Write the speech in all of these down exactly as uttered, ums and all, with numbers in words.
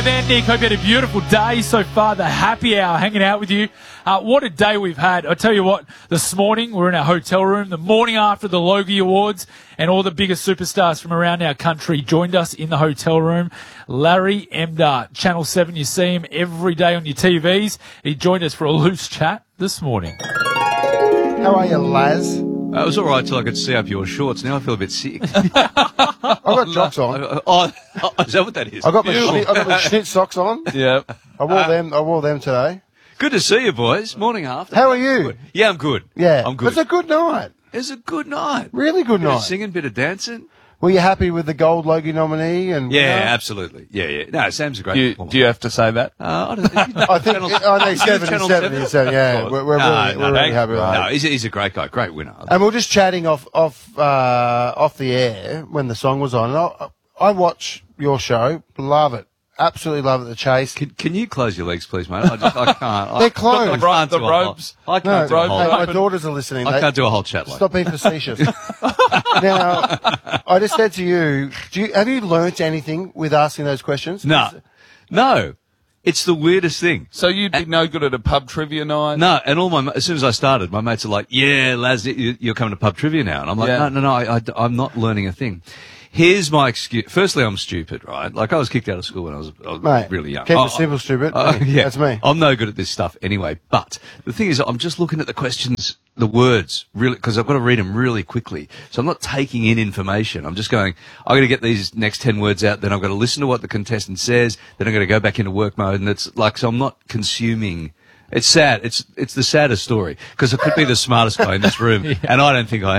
There, Nick, hope you had a beautiful day so far. The happy hour hanging out with you. Uh, what a day we've had. I tell you what, this morning we're in our hotel room. The morning after the Logie Awards, and all the biggest superstars from around our country joined us in the hotel room. Larry Emdur, Channel seven, you see him every day on your T Vs. He joined us for a loose chat this morning. How are you, Laz? Uh, it was all right till I could see up your shorts. Now I feel a bit sick. I've got jocks on. Oh, oh, oh, is that what that is? I got my schnitt, I got my schnitt socks on. Yeah. I wore them. I wore them today. Good to see you, boys. Morning after. How are you? Good. Yeah, I'm good. Yeah, I'm good. It's a good night. It's a good night. Really good Bit of night. singing, bit of dancing. Were you happy with the gold Logie nominee? And Yeah, winner? absolutely. Yeah, yeah. No, Sam's a great Do you, performer. do you have to say that? Uh, I, don't, I think Channel- I think seven Channel seven. seven? seven yeah, we're, we're No, really, no, we're really happy with No, that. he's a, he's a great guy, great winner. And we we're just chatting off off uh, off the air when the song was on. And I, I watch your show, love it, absolutely love it. The Chase. Can, can you close your legs, please, mate? I just I can't. I, They're closed. I can't The do a whole- robes. I No, can't do a hey, whole. my daughters are listening. I They- can't do a whole chat like. Stop being facetious. Now, I just said to you, do you, have you learnt anything with asking those questions? No, no. It's the weirdest thing. So you'd be no good at a pub trivia night? No, and all my as soon as I started, my mates are like, "Yeah, Laz, you- you're coming to pub trivia now," and I'm like, Yeah. "No, no, no, I, I, I'm not learning a thing." Here's my excuse. Firstly, I'm stupid, right? Like I was kicked out of school when I was, I was Mate, really young. keep Oh, it simple, stupid. uh, Me. yeah, That's me. I'm no good at this stuff anyway. But the thing is, I'm just looking at the questions, the words, really, because I've got to read them really quickly. So I'm not taking in information. I'm just going, I've got to get these next ten words out. Then I've got to listen to what the contestant says. Then I've got to go back into work mode. And it's like, so I'm not consuming. It's sad. It's it's the saddest story because I could be the smartest guy in this room, yeah. and I don't think I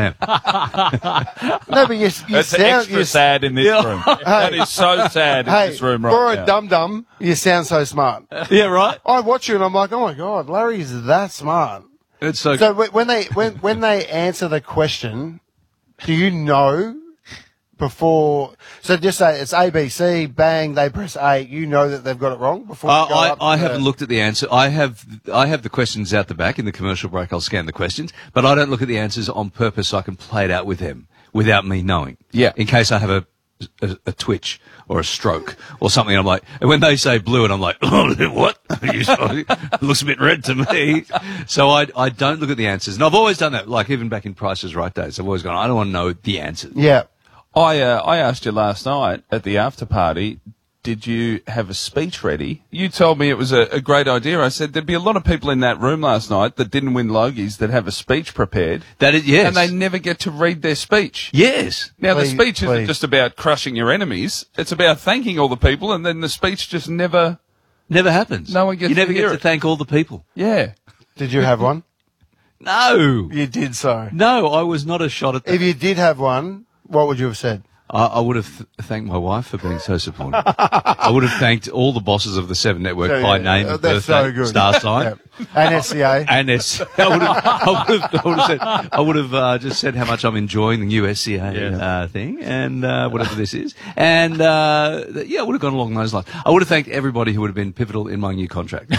am. No, but you, you It's sound extra you, sad in this Yeah. room. That is so sad in Hey, this room right for now. a dum dum, you sound so smart. Yeah, right. I watch you and I'm like, oh my god, Larry's that smart. It's so. So wh- when they when when they answer the question, do you know before? So just say it's A B C, bang, they press A. You know that they've got it wrong before. Uh, you go I, up I to haven't the- looked at the answer. I have I have the questions out the back in the commercial break. I'll scan the questions, but I don't look at the answers on purpose so I can play it out with them without me knowing. Yeah. In case I have a a, a twitch or a stroke or something, I'm like, and when they say blue, and I'm like, oh, what? It looks a bit red to me. So I I don't look at the answers, and I've always done that. Like even back in Price is Right days, I've always gone, I don't want to know the answers. Yeah. I uh, I asked you last night at the after party, did you have a speech ready? You told me it was a, a great idea. I said there'd be a lot of people in that room last night that didn't win Logies that have a speech prepared. That is yes, And they never get to read their speech. yes. Now, Please, the speech please. isn't just about crushing your enemies. It's about thanking all the people, and then the speech just never... Never happens. No one gets You never to hear get to it. thank all the people. Yeah. Did you have one? No. You did so. No, I was not a shot at that. If you did have one, what would you have said? I, I would have th- thanked my wife for being so supportive. I would have thanked all the bosses of the Seven Network So, by yeah, name, uh, and that's birthday, so good. star sign. Yeah. And S C A. And it's, I would have, I would have, I would have said, I would have uh, just said how much I'm enjoying the new S C A uh, thing and uh, whatever this is, and uh, yeah, I would have gone along those lines. I would have thanked everybody who would have been pivotal in my new contract.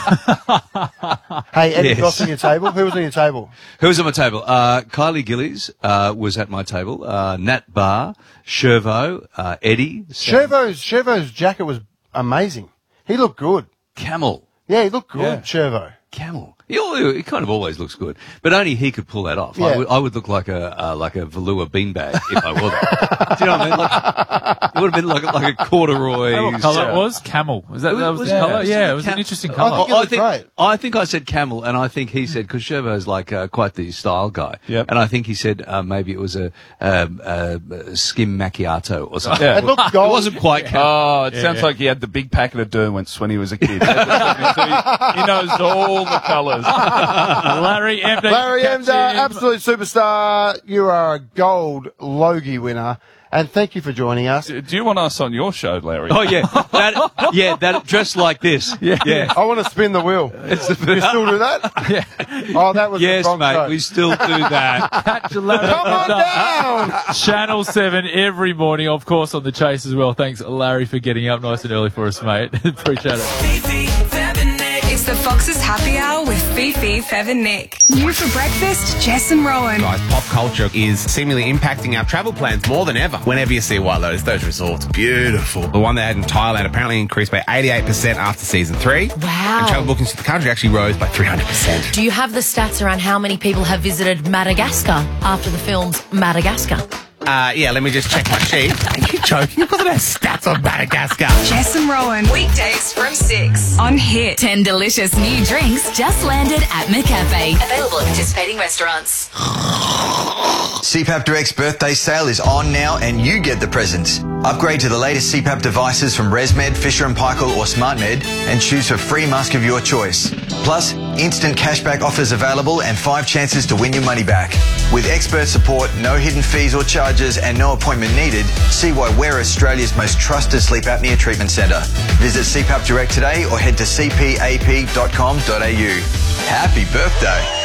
Hey, Eddie Yes. Goss on your table? Who was on your table? Who was at my table? Uh, Kylie Gillies uh, was at my table. Uh, Nat Barr, Shervo, uh, Eddie, Shervo's, Shervo's jacket was amazing. He looked good. Camel. Yeah, he looked good, Yeah. Shervo. Camel. He, al- he kind of always looks good, but only he could pull that off. Yeah. I, would, I would look like a uh, like a velour beanbag if I wore that. Do you know what I mean? Like, it would have been like a- like a corduroy. What colour it was? Camel. Was that, It that was- was the yeah, colour? it was Yeah, a it was cam- an interesting I colour. think it I looked think great. I think I said camel, and I think he said because Shervo's like uh, quite the style guy, Yep. and I think he said uh, maybe it was a, um, a, a skim macchiato or something. Yeah. It looked It gold. wasn't quite camel. Oh, it sounds yeah. like he had the big packet of Derwents when he was a kid. He knows all the colours. Larry Emdur. Larry catch Emdur, him. absolute superstar. You are a gold Logie winner. And thank you for joining us. Do you want us on your show, Larry? Oh yeah, that yeah, that dressed like this. Yeah, yeah. I want to spin the wheel. you still do that? Yeah. Oh, that was Yes, the wrong mate, show. we still do that. Catch Larry Come on Emdur. down! Channel seven every morning, of course, on the Chase as well. Thanks, Larry, for getting up nice and early for us, mate. Appreciate it. T V, seven, eight, It's the Fox's Happy Hour with Fifi, Fev and Nick. New for breakfast, Jess and Rowan. Guys, pop culture is seemingly impacting our travel plans more than ever. Whenever you see White Lotus, those resorts, beautiful. The one they had in Thailand apparently increased by eighty-eight percent after season three. Wow. And travel bookings to the country actually rose by three hundred percent. Do you have the stats around how many people have visited Madagascar after the film's Madagascar? Uh, yeah, let me just check my sheet. Are you joking? You've got the best stats on Madagascar. Jess and Rowan. Weekdays from six on Hit. Ten delicious new drinks just landed at McCafe. Available at participating restaurants. C PAP Direct's birthday sale is on now and you get the presents. Upgrade to the latest C PAP devices from ResMed, Fisher and Paykel or SmartMed and choose a free mask of your choice. Plus, instant cashback offers available and five chances to win your money back. With expert support, no hidden fees or charges and no appointment needed, see why we're Australia's most trusted sleep apnea treatment centre. Visit C PAP Direct today or head to c p a p dot com dot a u. Happy birthday!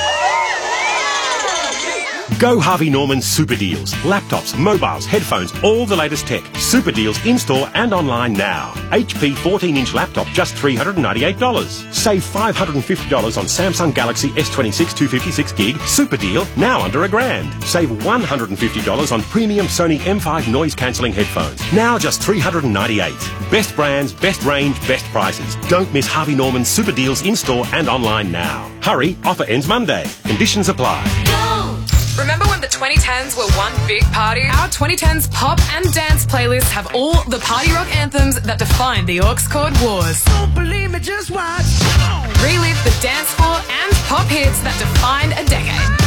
Go Harvey Norman Super Deals. Laptops, mobiles, headphones, all the latest tech. Super Deals in-store and online now. H P fourteen inch laptop, just three hundred ninety-eight dollars. Save five hundred fifty dollars on Samsung Galaxy S twenty-six two fifty-six gig. Super deal, now under a grand. Save one hundred fifty dollars on premium Sony M five noise cancelling headphones. Now just three hundred ninety-eight dollars. Best brands, best range, best prices. Don't miss Harvey Norman Super Deals in-store and online now. Hurry, offer ends Monday. Conditions apply. Remember when the twenty tens were one big party? Our twenty tens pop and dance playlists have all the party rock anthems that defined the aux chord wars. Don't believe me, just watch. Relive the dance floor and pop hits that defined a decade.